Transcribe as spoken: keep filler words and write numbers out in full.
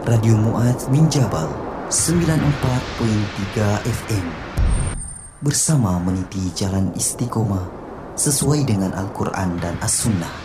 Radio Mu'adz bin Jabal sembilan puluh empat perpuluhan tiga F M bersama meniti jalan istiqomah sesuai dengan Al-Quran dan As-Sunnah.